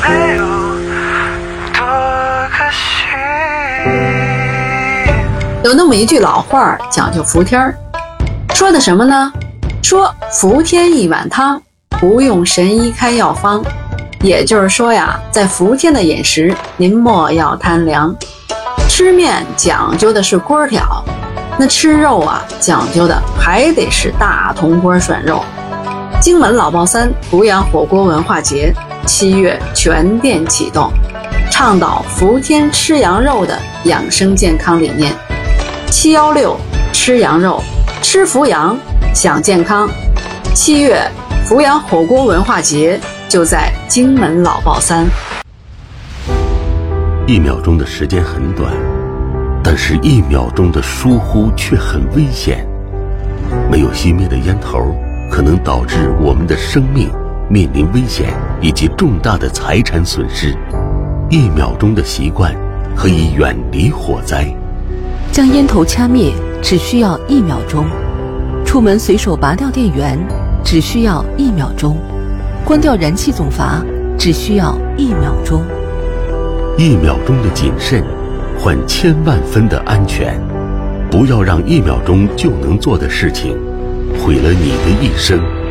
没有多可惜。 有那么一句老话讲究服天儿，说的什么呢？说服天一碗汤，不用神医开药方。也就是说呀，在服天的饮食，您莫要贪凉。吃面讲究的是锅挑，那吃肉啊，讲究的还得是大铜锅涮肉。荆门老爆三濮阳火锅文化节7月全店启动，倡导服天吃羊肉的养生健康理念。716吃羊肉，吃伏羊，享健康。7月濮阳火锅文化节就在荆门老爆三。 1秒钟的时间很短，但是1秒钟的疏忽却很危险。没有熄灭的烟头，可能导致我们的生命面临危险以及重大的财产损失。1秒钟的习惯可以远离火灾。 将烟头掐灭只需要1秒钟，出门随手拔掉电源只需要1秒钟，关掉燃气总阀只需要1秒钟。 1秒钟的谨慎换1000万分的安全。不要让1秒钟就能做的事情毁了你的一生。